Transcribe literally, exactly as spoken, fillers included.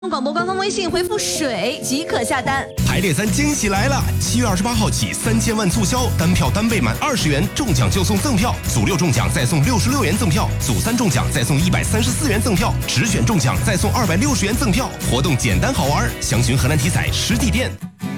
广播官方微信回复水即可下单。 排列三惊喜来了！七月二十八号起，三千万促销，单票单倍满二十元，中奖就送赠票；组六中奖再送六十六元赠票；组三中奖再送一百三十四元赠票；直选中奖再送二百六十元赠票。活动简单好玩，详询河南体彩实体店。